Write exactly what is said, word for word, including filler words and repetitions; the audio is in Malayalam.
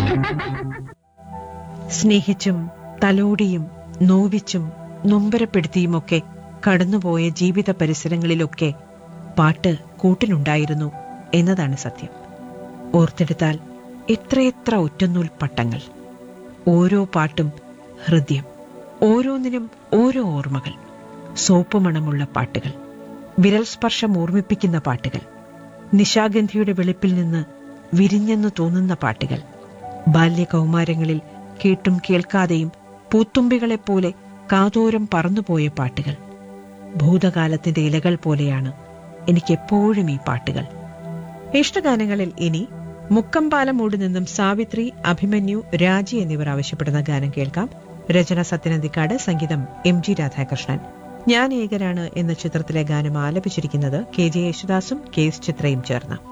സ്നേഹിച്ചും തലോടിയും നോവിച്ചും നൊമ്പരപ്പെടുത്തിയുമൊക്കെ കടന്നുപോയ ജീവിത പരിസരങ്ങളിലൊക്കെ പാട്ട് കൂട്ടിനുണ്ടായിരുന്നു എന്നതാണ് സത്യം. ഓർത്തെടുത്താൽ എത്രയെത്ര ഒറ്റനൂൽ പട്ടങ്ങൾ. ഓരോ പാട്ടും ഹൃദയം, ഓരോന്നിനും ഓരോ ഓർമ്മകൾ. സോപ്പ് മണമുള്ള പാട്ടുകൾ, വിരൽ സ്പർശം ഓർമ്മിപ്പിക്കുന്ന പാട്ടുകൾ, നിശാഗന്ധിയുടെ വെളുപ്പിൽ നിന്ന് വിരിഞ്ഞെന്നു തോന്നുന്ന പാട്ടുകൾ, ബാല്യകൗമാരങ്ങളിൽ കേട്ടും കേൾക്കാതെയും പൂത്തുമ്പികളെപ്പോലെ കാതോരം പറന്നുപോയ പാട്ടുകൾ. ഭൂതകാലത്തിന്റെ ഇലകൾ പോലെയാണ് എനിക്കെപ്പോഴും ഈ പാട്ടുകൾ. ഇഷ്ടഗാനങ്ങളിൽ ഇനി മുക്കമ്പാലമൂട് നിന്നും സാവിത്രി, അഭിമന്യു, രാജി എന്നിവർ ആവശ്യപ്പെടുന്ന ഗാനം കേൾക്കാം. രചന സത്യനന്ദിക്കാട്, സംഗീതം എം ജി രാധാകൃഷ്ണൻ. ഞാൻ ഏകനാണ് എന്ന ചിത്രത്തിലെ ഗാനം ആലപിച്ചിരിക്കുന്നത് കെ ജെ യേശുദാസും കെ എസ് ചിത്രയും ചേർന്ന്.